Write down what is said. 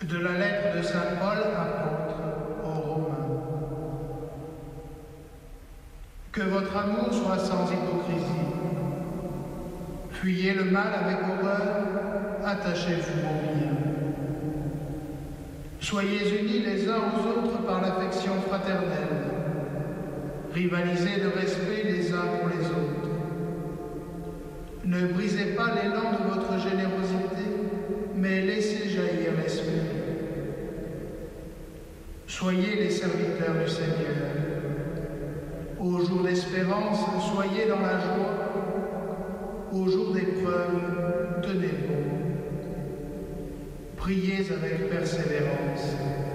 De la lettre de saint Paul, apôtre aux Romains. Que votre amour soit sans hypocrisie. Fuyez le mal avec horreur, attachez-vous au bien. Soyez unis les uns aux autres par l'affection fraternelle. Rivalisez de respect les uns pour les autres. Ne brisez pas l'élan de votre générosité, mais laissez jaillir l'esprit. Soyez les serviteurs du Seigneur. Au jour d'espérance, soyez dans la joie. Au jour d'épreuve, tenez bon. Priez avec persévérance.